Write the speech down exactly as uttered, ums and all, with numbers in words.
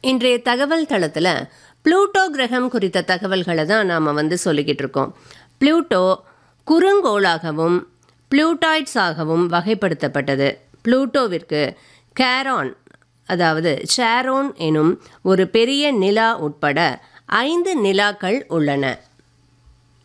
இன்றைய தகவல் தளத்தில் ப்ளூட்டோ கிரகம் குறித்த தகவல்களை தான் நாம் வந்து சொல்லிக்கிட்டு இருக்கோம். ப்ளூட்டோ குறுங்கோளாகவும் ப்ளூட்டாய்ட்ஸாகவும் வகைப்படுத்தப்பட்டது. ப்ளூட்டோவிற்கு கேரான் அதாவது சேரோன் எனும் ஒரு பெரிய நிலா உட்பட ஐந்து நிலாக்கள் உள்ளன.